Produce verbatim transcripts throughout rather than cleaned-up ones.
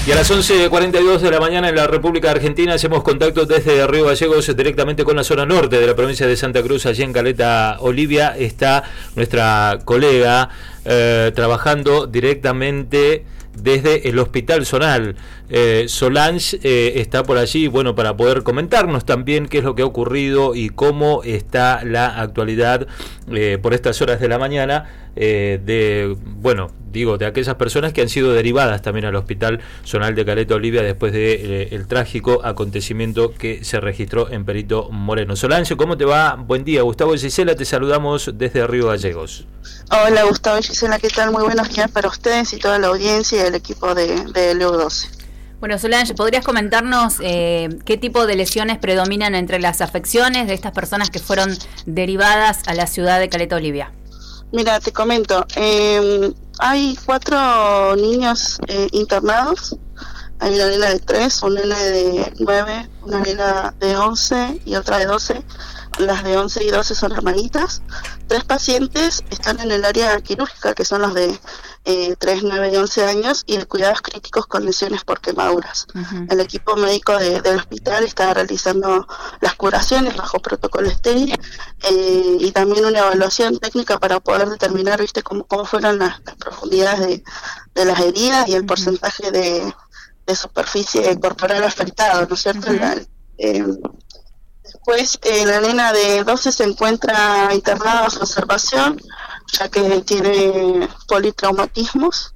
Y a las once cuarenta y dos de la mañana en la República Argentina hacemos contacto desde Río Gallegos directamente con la zona norte de la provincia de Santa Cruz. Allí en Caleta Olivia está nuestra colega eh, trabajando directamente desde el Hospital Zonal. Eh, Solange eh, está por allí, bueno, para poder comentarnos también qué es lo que ha ocurrido y cómo está la actualidad eh, por estas horas de la mañana eh, de, bueno, digo, de aquellas personas que han sido derivadas también al Hospital Zonal de Caleta Olivia después de eh, el trágico acontecimiento que se registró en Perito Moreno. Solange, ¿cómo te va? Buen día. Gustavo y Gisela, te saludamos desde Río Gallegos. Hola Gustavo y Gisela, ¿qué tal? Muy buenos días para ustedes y toda la audiencia y el equipo de, de L U doce. Bueno, Solange, ¿podrías comentarnos eh, qué tipo de lesiones predominan entre las afecciones de estas personas que fueron derivadas a la ciudad de Caleta Olivia? Mira, te comento, eh, hay cuatro niños eh, internados. Hay una nena de tres, una nena de nueve, una nena de once y otra de doce. Las de once y doce son hermanitas. Tres pacientes están en el área quirúrgica, que son los de eh, tres, nueve y once años, y de cuidados críticos con lesiones por quemaduras. Uh-huh. El equipo médico de, del hospital está realizando las curaciones bajo protocolo estéril eh, y también una evaluación técnica para poder determinar, viste, cómo, cómo fueron las, las profundidades de, de las heridas y el uh-huh. porcentaje de, de superficie corporal afectado, ¿no es cierto? Uh-huh. La, eh, Después eh, la nena de doce se encuentra internada bajo observación, ya que tiene politraumatismos.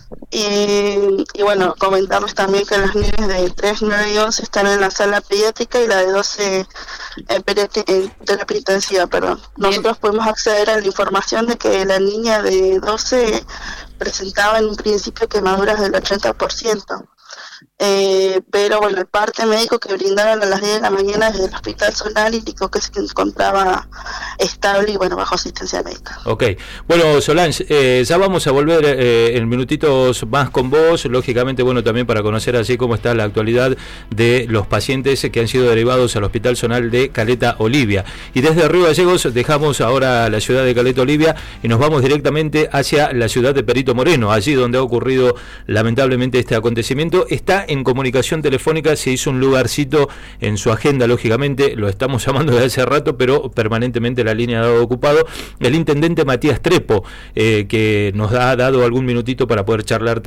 Y, y bueno, comentarles también que las niñas de tres, nueve y once están en la sala pediátrica y la de doce en, peri- en terapia intensiva. Perdón. Nosotros podemos acceder a la información de que la niña de doce presentaba en un principio quemaduras del ochenta por ciento. Eh, pero bueno, el parte médico que brindaron a las diez de la mañana desde el Hospital Zonal indicó que se encontraba estable y bueno, bajo asistencia médica. Ok, bueno Solange, eh, ya vamos a volver eh, en minutitos más con vos, lógicamente bueno también para conocer así cómo está la actualidad de los pacientes que han sido derivados al Hospital Zonal de Caleta Olivia. Y desde Río Gallegos dejamos ahora la ciudad de Caleta Olivia y nos vamos directamente hacia la ciudad de Perito Moreno, allí donde ha ocurrido lamentablemente este acontecimiento. Está en comunicación telefónica, se hizo un lugarcito en su agenda, lógicamente, lo estamos llamando desde hace rato, pero permanentemente la línea ha dado ocupado, el intendente Matías Trepo, eh, que nos ha dado algún minutito para poder charlar